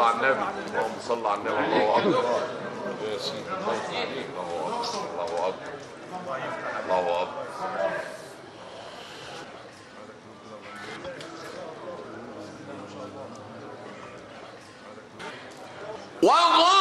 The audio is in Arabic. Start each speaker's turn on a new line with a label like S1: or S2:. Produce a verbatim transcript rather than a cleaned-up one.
S1: على النبي، اللهم صل على النبي. الله اكبر يا سيدي، الله يخليك. الله اكبر الله اكبر. الله اكبر.